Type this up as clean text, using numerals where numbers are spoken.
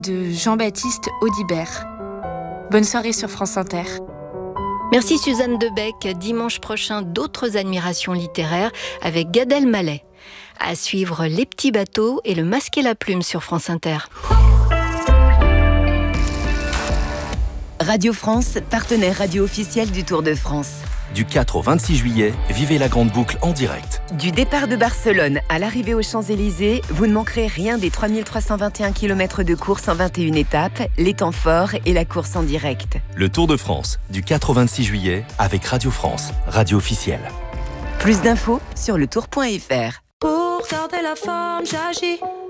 de Jean-Baptiste Audibert. Bonne soirée sur France Inter. Merci Suzanne Debec. Dimanche prochain, d'autres admirations littéraires avec Gad Elmaleh. À suivre Les Petits Bateaux et Le Masque et la Plume sur France Inter. Radio France, partenaire radio officiel du Tour de France. Du 4 au 26 juillet, vivez la grande boucle en direct. Du départ de Barcelone à l'arrivée aux Champs-Élysées, vous ne manquerez rien des 3321 km de course en 21 étapes, les temps forts et la course en direct. Le Tour de France, du 4 au 26 juillet, avec Radio France, radio officielle. Plus d'infos sur letour.fr. Pour garder la forme, j'agis.